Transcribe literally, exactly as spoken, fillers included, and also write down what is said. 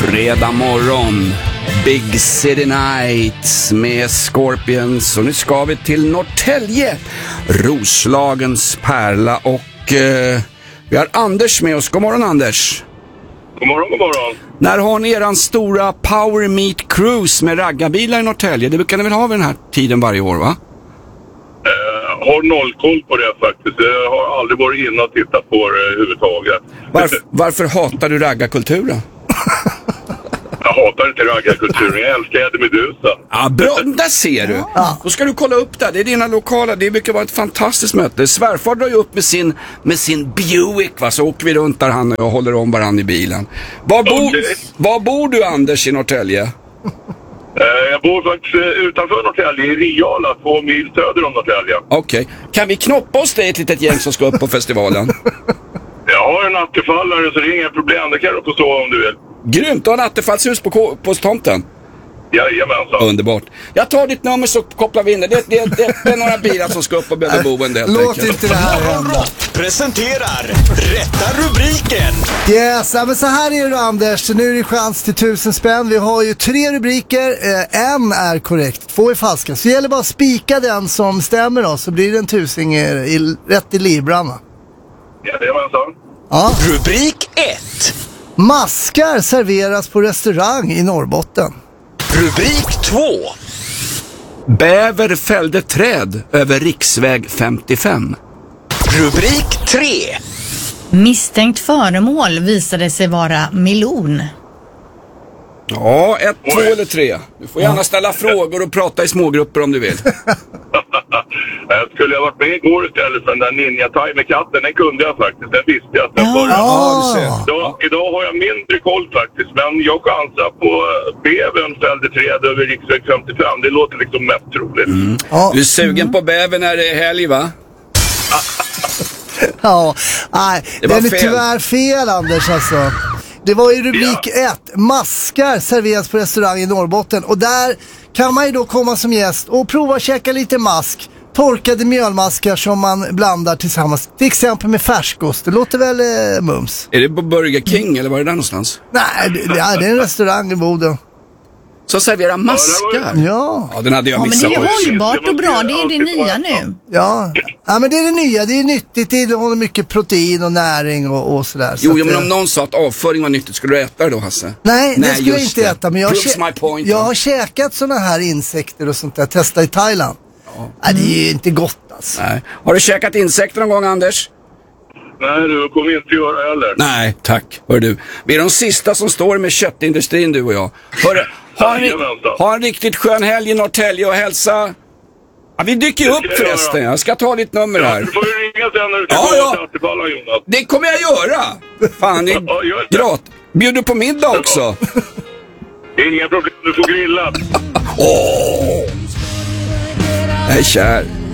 Fredag morgon, Big City Nights med Scorpions. Och nu ska vi till Norrtälje, Roslagens pärla. Och eh, vi har Anders med oss. God morgon, Anders. God morgon, god morgon. När har ni eran stora Power Meet Cruise med raggarbilar i Norrtälje? Det brukar ni väl ha vid den här tiden varje år, va? Jag har noll koll på det faktiskt. Jag har aldrig varit inne och tittat på det överhuvudtaget. Varför, varför hatar du raggarkulturen? Jag hatar inte raggarkulturen. Jag älskar Eddie Meduza. Ja, bra. Där ser du. Ja. Då ska du kolla upp det. Det är dina lokala. Det brukar vara ett fantastiskt möte. Svärfar drar ju upp med sin, med sin Buick, va? Så åker vi runt där han och jag håller om varandra i bilen. Var, bo, okay. var bor du, Anders, i Norrtälje? Jag bor faktiskt utanför Norrtälje, i Riala, två mil söder om Norrtälje. Okej. Okay. Kan vi knoppa oss det ett litet gäng som ska upp på festivalen? Jag har en attefallare så det är inga problem. Det kan du få stå om du vill. Grymt, du har en attefallshus på, på tomten. Jajamensan. Underbart. Jag tar ditt nummer så kopplar vi in det. Det, det, det, det är några bilar som ska upp och behöver boende. Låt inte det här hända. Presenterar rätta rubriken. Yes, men så här är det, Anders. Nu är det chans till tusen spänn. Vi har ju tre rubriker. Eh, en är korrekt, två är falska. Så det gäller bara att spika den som stämmer då. Så blir det en tusing i, rätt i livbrand. Jajamensan. Ja. Rubrik ett. Maskar serveras på restaurang i Norrbotten. Rubrik två. Bäver fällde träd över riksväg femtiofem. Rubrik tre. Misstänkt föremål visade sig vara melon. Ja, ett, två eller tre. Du får gärna ställa frågor och prata i smågrupper om du vill. Jag skulle ha varit med igår istället för den där ninja-taj med katten. Den kunde jag faktiskt, den visste jag att den Ja, började. ja, du ser. Idag, idag har jag mindre koll faktiskt, men jag chansar på bävern fällde träd över riksväg femtiofem. Det låter liksom mest troligt. Mm. Ja. Du är sugen på bävern när det är helg, va? Ja, nej, Det det var är fel. tyvärr fel, Anders, alltså. Det var ju rubrik ett. Maskar serveras på restaurang i Norrbotten. Och där kan man ju då komma som gäst och prova att käka lite mask. Torkade mjölmaskar som man blandar tillsammans. Till exempel med färskost. Det låter väl eh, mums? Är det på Burger King eller var är det där någonstans? Nej, det, det är en restaurang i Boden. Så serverar maskar? Ja. Ja, den hade jag Ja, men det missat. är på. hållbart och bra. Det är det nya nu. Ja. Ja, men det är det nya. Det är nyttigt. Det innehåller mycket protein och näring och, och sådär. Så Jo, att, jo, men eh, om någon sa att avföring var nyttigt, skulle du äta det då, Hasse? Nej, det skulle jag just inte äta. Men jag har, Proves kä- my point, jag då. har käkat såna här insekter och sånt där. Testa i Thailand. Ja. Nej, det är ju inte gott alltså. Nej. Har du käkat insekter någon gång, Anders? Nej, du kommer inte göra heller. Nej, tack. Hör du. Vi är de sista som står med köttindustrin, du och jag. Hör, ha, en, ha en riktigt skön helg i Norrtälje och hälsa. Ja, vi dyker upp jag förresten. göra. Jag ska ta ditt nummer Ja, här. du får ju ringa sen när du ska Ja, gå ja. till Attefalla, Jonas. Det kommer jag göra. Fan, det Ja, gör är det. grat. Bjuder på middag också. Inga problem, du får grilla. Åh! Jag är kär.